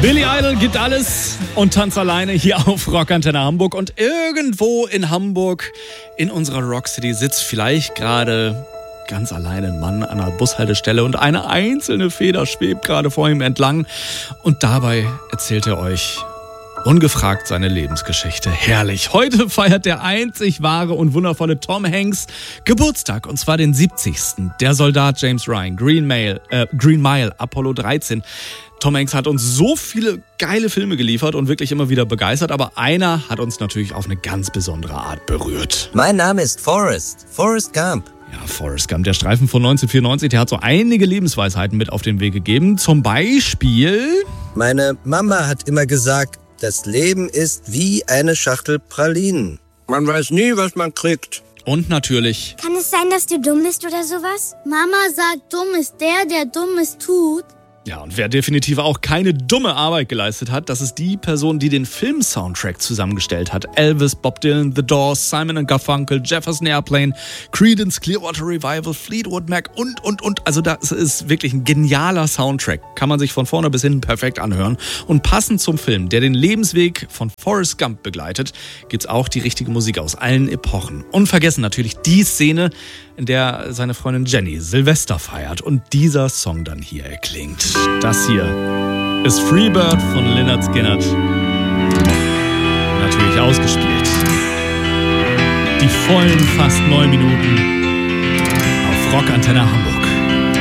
Billy Idol gibt alles und tanzt alleine hier auf Rockantenne Hamburg. Und irgendwo in Hamburg, in unserer Rockcity, sitzt vielleicht gerade ganz alleine ein Mann an einer Bushaltestelle und eine einzelne Feder schwebt gerade vor ihm entlang. Und dabei erzählt er euch ungefragt seine Lebensgeschichte. Herrlich. Heute feiert der einzig wahre und wundervolle Tom Hanks Geburtstag, und zwar den 70. Der Soldat James Ryan, Green Mile, Apollo 13. Tom Hanks hat uns so viele geile Filme geliefert und wirklich immer wieder begeistert, aber einer hat uns natürlich auf eine ganz besondere Art berührt. Mein Name ist Forrest Gump. Ja, Forrest Gump, der Streifen von 1994, der hat so einige Lebensweisheiten mit auf den Weg gegeben. Zum Beispiel: Meine Mama hat immer gesagt, das Leben ist wie eine Schachtel Pralinen. Man weiß nie, was man kriegt. Und natürlich: Kann es sein, dass du dumm bist oder sowas? Mama sagt, dumm ist der Dummes tut. Ja, und wer definitiv auch keine dumme Arbeit geleistet hat, das ist die Person, die den Film-Soundtrack zusammengestellt hat. Elvis, Bob Dylan, The Doors, Simon & Garfunkel, Jefferson Airplane, Creedence, Clearwater Revival, Fleetwood Mac und. Also das ist wirklich ein genialer Soundtrack. Kann man sich von vorne bis hinten perfekt anhören. Und passend zum Film, der den Lebensweg von Forrest Gump begleitet, gibt's auch die richtige Musik aus allen Epochen. Unvergessen natürlich die Szene, in der seine Freundin Jenny Silvester feiert und dieser Song dann hier erklingt. Das hier ist Freebird von Lynyrd Skynyrd. Natürlich ausgespielt. Die vollen fast 9 Minuten auf Rockantenne Hamburg.